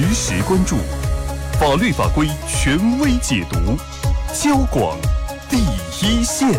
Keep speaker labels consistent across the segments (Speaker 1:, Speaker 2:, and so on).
Speaker 1: 时关注，法律法规权威解读，交广第一线。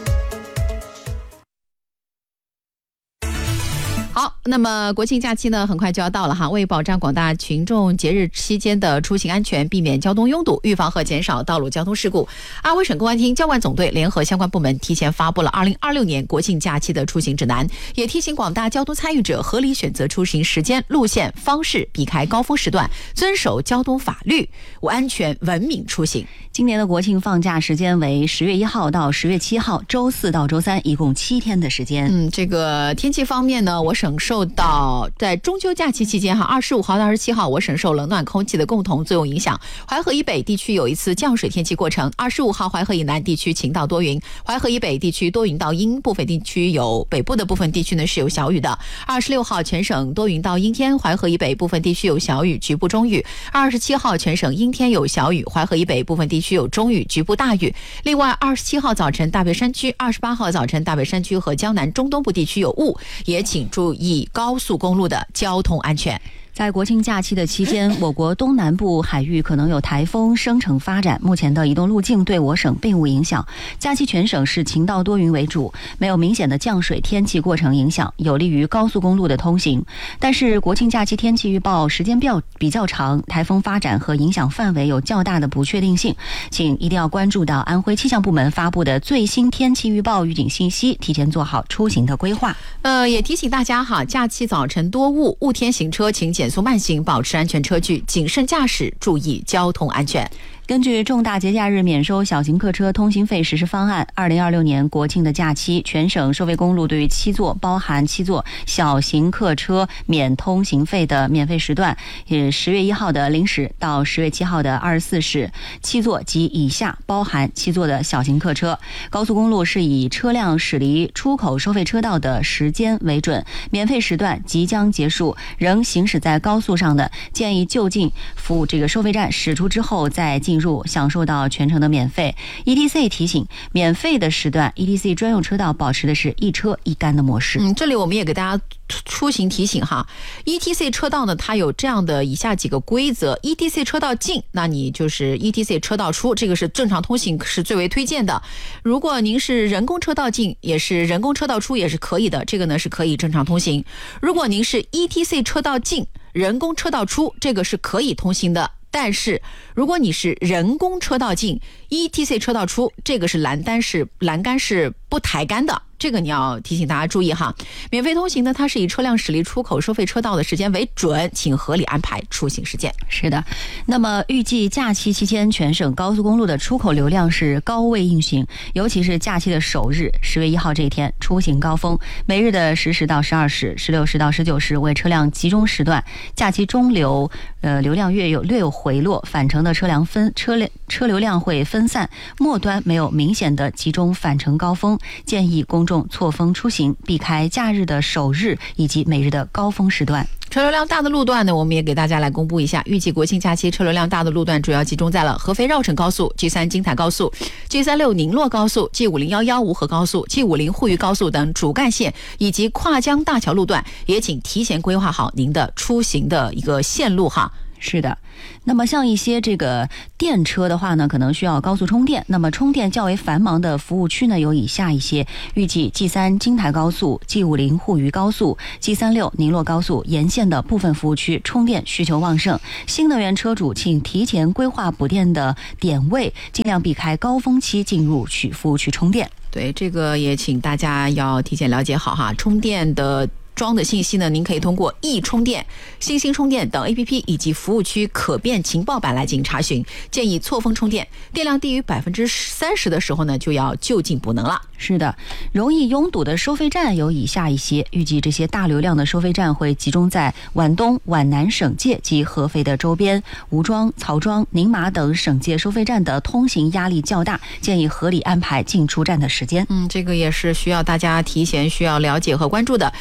Speaker 2: 好，那么国庆假期呢，很快就要到了哈。为保障广大群众节日期间的出行安全，避免交通拥堵，预防和减少道路交通事故，安徽省公安厅交管总队联合相关部门提前发布了2026年国庆假期的出行指南，也提醒广大交通参与者合理选择出行时间、路线、方式，避开高峰时段，遵守交通法律，安全文明出行。
Speaker 3: 今年的国庆放假时间为10月1号到10月7号，周4到周3，一共7天的时间。
Speaker 2: 这个天气方面呢，我省受到在中秋假期期间25号到27号，我省受冷暖空气的共同作用影响，淮河以北地区有一次降水天气过程。25号淮河以南地区晴到多云，淮河以北地区多云到阴，部分地区有北部的部分地区呢是有小雨的。26号全省多云到阴天，淮河以北部分地区有小雨，局部中雨。27号全省阴天有小雨，淮河以北部分地区有中雨，局部大雨。另外27号早晨大别山区、28号早晨大别山区和江南中东部地区有雾，也请注意高速公路的交通安全。
Speaker 3: 在国庆假期的期间，我国东南部海域可能有台风生成发展，目前的移动路径对我省并无影响。假期全省是晴到多云为主，没有明显的降水天气过程影响，有利于高速公路的通行。但是国庆假期天气预报时间比较长，台风发展和影响范围有较大的不确定性，请一定要关注到安徽气象部门发布的最新天气预报预警信息，提前做好出行的规划。
Speaker 2: 也提醒大家哈，假期早晨多雾，雾天行车请减速慢行，保持安全车距，谨慎驾驶，注意交通安全。
Speaker 3: 根据重大节假日免收小型客车通行费实施方案，2026年国庆的假期，全省收费公路对于7座包含7座小型客车免通行费的免费时段，也10月1号的0时到10月7号的24时，7座及以下包含7座的小型客车。高速公路是以车辆驶离出口收费车道的时间为准，免费时段即将结束，仍行驶在高速上的，建议就近收费站驶出之后再进入，享受到全程的免费。 ETC 提醒，免费的时段 ETC 专用车道保持的是一车一杆的模式。
Speaker 2: 这里我们也给大家出行提醒哈， ETC 车道呢，它有这样的以下几个规则。 ETC 车道进，那你就是 ETC 车道出，这个是正常通行，是最为推荐的。如果您是人工车道进，也是人工车道出，也是可以的，这个呢是可以正常通行。如果您是 ETC 车道进，人工车道出，这个是可以通行的。但是如果你是人工车道进 ETC 车道出，这个是栏杆是不抬杆的，这个你要提醒大家注意哈。免费通行呢，它是以车辆驶离出口收费车道的时间为准，请合理安排出行时间。
Speaker 3: 是的，那么预计假期期间全省高速公路的出口流量是高位运行，尤其是假期的首日10月1号这一天出行高峰，每日的10时到12时、16时到19时为车辆集中时段，假期中流流量略有回落，返程的车流量会分散，末端没有明显的集中返程高峰，建议公众错峰出行，避开假日的首日以及每日的高峰时段。
Speaker 2: 车流量大的路段呢，我们也给大家来公布一下。预计国庆假期车流量大的路段主要集中在了合肥绕城高速、G3金台高速、G36宁洛高速、G5011芜河高速、G50沪渝高速等主干线以及跨江大桥路段，也请提前规划好您的出行的一个线路哈。
Speaker 3: 是的，那么像一些这个电车的话呢，可能需要高速充电，那么充电较为繁忙的服务区呢有以下一些。预计 G3金台高速、G50沪渝高速、G36宁洛高速沿线的部分服务区充电需求旺盛，新能源车主请提前规划补电的点位，尽量避开高峰期进入服务区充电。
Speaker 2: 对，这个也请大家要提前了解好哈。充电的装的信息呢，您可以通过易充电、新兴充电等 APP 以及服务区可变情报版来进行查询。建议错峰充电，电量低于30%的时候呢，就要就近补能了。
Speaker 3: 是的，容易拥堵的收费站有以下一些。预计这些大流量的收费站会集中在皖东、皖南省界及合肥的周边，吴庄、曹庄、宁麻等省界收费站的通行压力较大，建议合理安排进出站的时间。
Speaker 2: 这个也是需要大家提前需要了解和关注的。那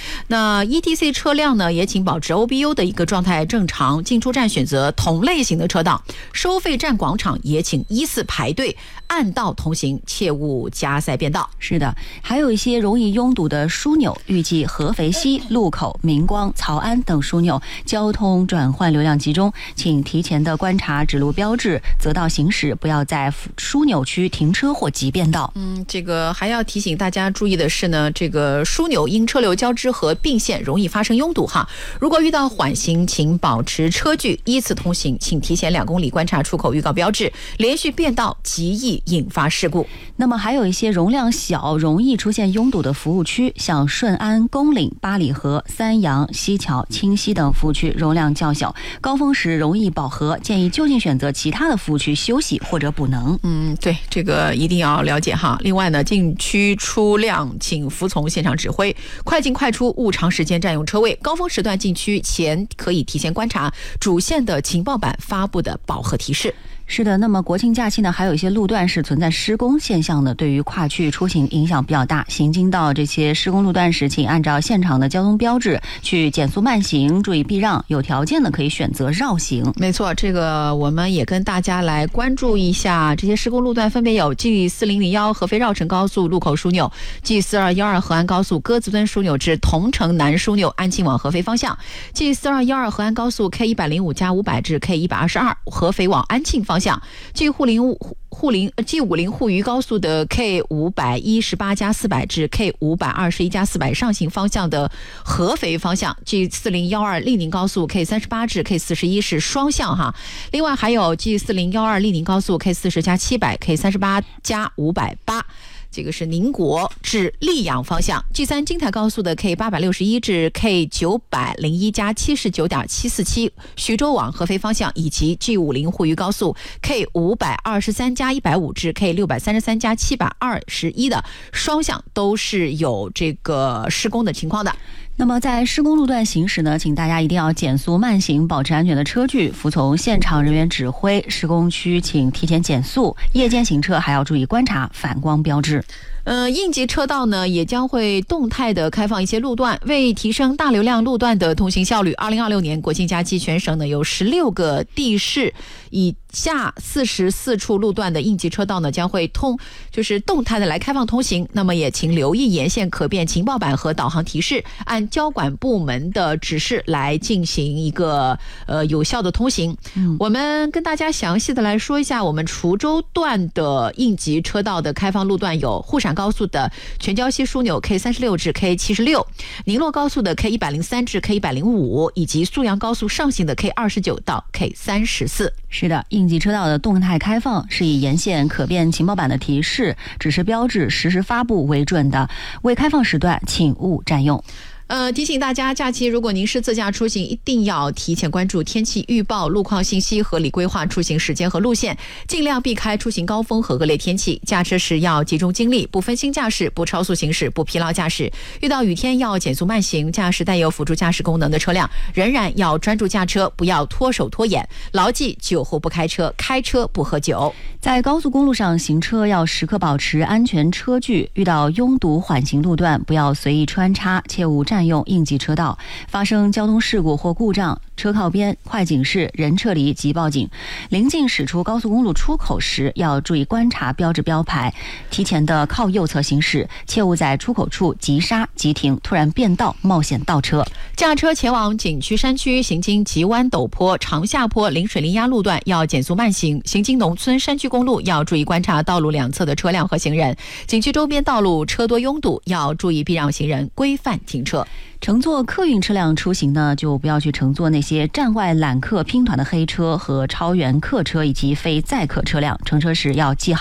Speaker 2: 那 ETC 车辆呢，也请保持 OBU 的一个状态正常，进出站选择同类型的车道，收费站广场也请依次排队，按道通行，切勿加塞变道。
Speaker 3: 是的，还有一些容易拥堵的枢纽，预计合肥西路口、明光、曹安等枢纽交通转换流量集中，请提前的观察指路标志，择道行驶，不要在枢纽区停车或急变道。
Speaker 2: 这个还要提醒大家注意的是呢，这个枢纽因车流交织和并线容易发生拥堵哈。如果遇到缓行，请保持车距，依次通行，请提前2公里观察出口预告标志，连续变道极易引发事故。
Speaker 3: 那么还有一些容量小、容易出现拥堵的服务区，像顺安、宫岭、八里河、三阳、西桥、清溪等服务区容量较小，高峰时容易饱和，建议就近选择其他的服务区休息或者补能。
Speaker 2: 对，这个一定要了解哈。另外呢，禁区出量请服从现场指挥，快进快出，勿长时间占用车位。高峰时段进区前可以提前观察主线的情报板发布的饱和提示。
Speaker 3: 是的，那么国庆假期呢，还有一些路段是存在施工现象的，对于跨区出行影响比较大。行经到这些施工路段时，请按照现场的交通标志去减速慢行，注意避让，有条件的可以选择绕行。
Speaker 2: 没错，这个我们也跟大家来关注一下，这些施工路段分别有 G4001 合肥绕城高速路口枢纽， G4212 河安高速鸽子墩枢纽至桐城南枢纽安庆往合肥方向， G4212 河安高速 K105+500 至 K122 合肥往安庆方向， G50沪渝高速的 K518+400 至 K521+400 上行方向的合肥方向， G4012 利宁高速 K38 至 K41 是双向哈。另外还有 G4012 利宁高速 K40+700 K38+508，这个是宁国至溧阳方向。 G3 京台高速的 K861 至 K901+79.747 徐州往合肥方向，以及 G50 沪渝高速 K523+150 至 K633+721的双向都是有这个施工的情况的。
Speaker 3: 那么在施工路段行驶呢，请大家一定要减速慢行，保持安全的车距，服从现场人员指挥。施工区请提前减速，夜间行车还要注意观察反光标志。
Speaker 2: 应急车道呢也将会动态的开放一些路段，为提升大流量路段的通行效率。2026年国庆假期，全省呢有16个地市以下44处路段的应急车道呢将会动态的来开放通行。那么也请留意沿线可变情报板和导航提示，按交管部门的指示来进行一个有效的通行。我们跟大家详细的来说一下，我们滁州段的应急车道的开放路段有沪陕高速的全椒西枢纽 K36 至 K76， 宁洛高速的 K103 至 K105， 以及苏阳高速上行的 K29 到 K34。
Speaker 3: 是的，应急车道的动态开放是以沿线可变情报板的提示、指示标志实时发布为准的，未开放时段请勿占用。
Speaker 2: 提醒大家，假期如果您是自驾出行，一定要提前关注天气预报、路况信息，合理规划出行时间和路线，尽量避开出行高峰和恶劣天气。驾车时要集中精力，不分心驾驶，不超速行驶，不疲劳驾驶。遇到雨天要减速慢行，驾驶带有辅助驾驶功能的车辆仍然要专注驾车，不要脱手脱眼。牢记酒后不开车，开车不喝酒。
Speaker 3: 在高速公路上行车要时刻保持安全车距，遇到拥堵缓行路段不要随意穿插，切勿占用应急车道。发生交通事故或故障，车靠边、快警示、人撤离即报警。临近驶出高速公路出口时，要注意观察标志标牌，提前的靠右侧行驶，切勿在出口处急刹急停，突然变道冒险倒车。
Speaker 2: 驾车前往景区山区，行经急弯陡坡、长下坡、临水临崖路段要减速慢行，行经农村山区公路要注意观察道路两侧的车辆和行人。景区周边道路车多拥堵，要注意避让行人，规范停车。
Speaker 3: 乘坐客运车辆出行呢，就不要去乘坐那些站外揽客拼团的黑车和超员客车以及非载客车辆。乘车时要系好